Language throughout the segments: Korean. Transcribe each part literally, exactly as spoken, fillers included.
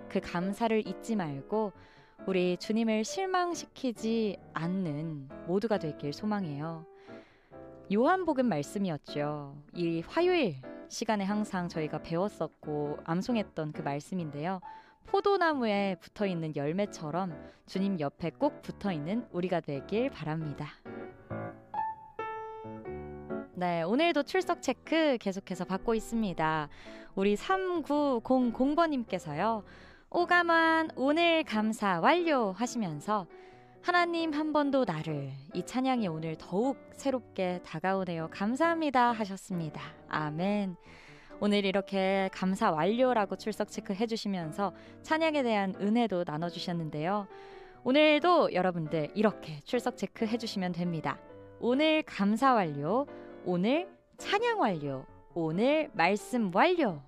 그 감사를 잊지 말고 우리 주님을 실망시키지 않는 모두가 되길 소망해요. 요한복음 말씀이었죠. 이 화요일 시간에 항상 저희가 배웠었고 암송했던 그 말씀인데요. 포도나무에 붙어있는 열매처럼 주님 옆에 꼭 붙어있는 우리가 되길 바랍니다. 네, 오늘도 출석 체크 계속해서 받고 있습니다. 우리 삼구공공 번님께서요. 오감환 오늘 감사 완료 하시면서 하나님 한 번도 나를, 이 찬양이 오늘 더욱 새롭게 다가오네요. 감사합니다 하셨습니다. 아멘. 오늘 이렇게 감사 완료라고 출석 체크 해주시면서 찬양에 대한 은혜도 나눠주셨는데요. 오늘도 여러분들 이렇게 출석 체크 해주시면 됩니다. 오늘 감사 완료, 오늘 찬양 완료, 오늘 말씀 완료.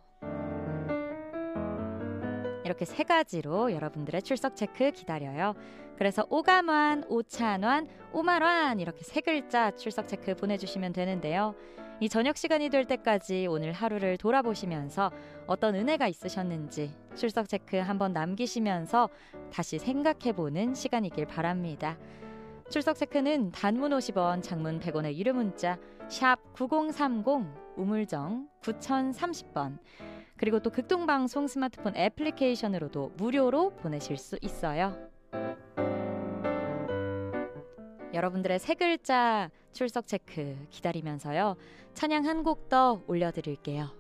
이렇게 세 가지로 여러분들의 출석 체크 기다려요. 그래서 오감환, 오찬환, 오만환 이렇게 세 글자 출석 체크 보내주시면 되는데요. 이 저녁 시간이 될 때까지 오늘 하루를 돌아보시면서 어떤 은혜가 있으셨는지 출석 체크 한번 남기시면서 다시 생각해보는 시간이길 바랍니다. 출석 체크는 단문 오십 원, 장문 백 원의 유료 문자 샵 구공삼공 우물정 구공삼공 번 그리고 또 극동방송 스마트폰 애플리케이션으로도 무료로 보내실 수 있어요. 여러분들의 세 글자 출석 체크 기다리면서요. 찬양 한 곡 더 올려드릴게요.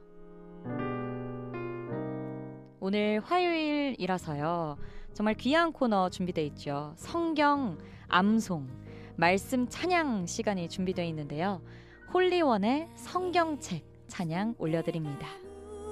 오늘 화요일이라서요. 정말 귀한 코너 준비되어 있죠. 성경 암송, 말씀 찬양 시간이 준비되어 있는데요. 홀리원의 성경책 찬양 올려드립니다.